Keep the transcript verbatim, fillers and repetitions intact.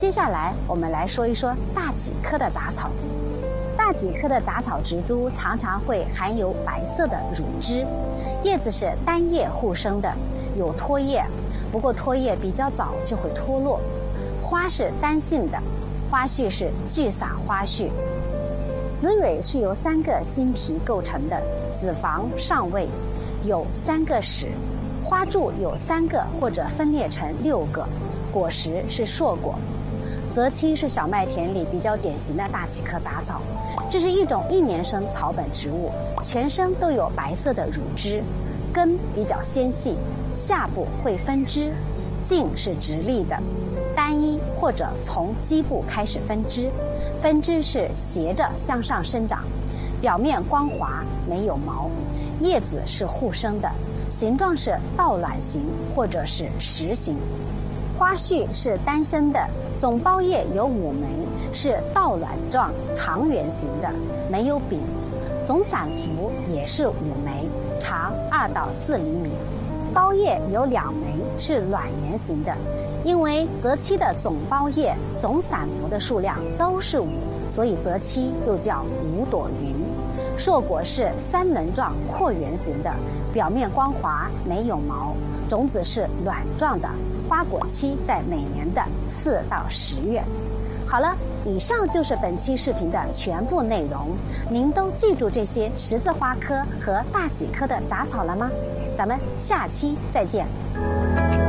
接下来我们来说一说大戟科的杂草。大戟科的杂草植株常常会含有白色的乳汁，叶子是单叶互生的，有托叶，不过托叶比较早就会脱落。花是单性的，花序是聚撒花序。雌蕊是由三个新皮构成的，子房上位，有三个矢，花柱有三个或者分裂成六个，果实是硕果。泽青是小麦田里比较典型的大戟科杂草，这是一种一年生草本植物，全身都有白色的乳汁，根比较纤细，下部会分枝，茎是直立的，单一或者从基部开始分枝，分枝是斜着向上生长，表面光滑，没有毛，叶子是互生的，形状是倒卵形或者是实形。花序是单生的，总苞叶有五枚，是倒卵状长圆形的，没有柄。总伞幅也是五枚，长二到四厘米。苞叶有两枚，是卵圆形的。因为泽漆的总苞叶、总伞幅的数量都是五，所以泽漆又叫五朵云。硕果是三棱状阔圆形的，表面光滑，没有毛，种子是卵状的，花果期在每年的四到十月。好了，以上就是本期视频的全部内容。您都记住这些十字花科和大戟科的杂草了吗？咱们下期再见。